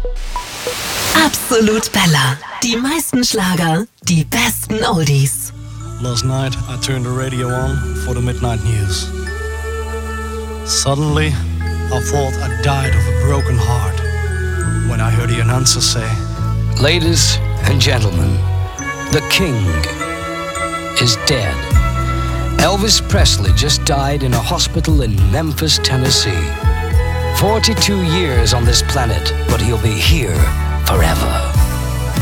Absolut Bella. Die meisten Schlager, die besten Oldies. Last night I turned the radio on for the midnight news. Suddenly I thought I died of a broken heart when I heard the announcer say, "Ladies and gentlemen, the king is dead." Elvis Presley just died in a hospital in Memphis, Tennessee. 42 years on this planet, but he'll be here forever.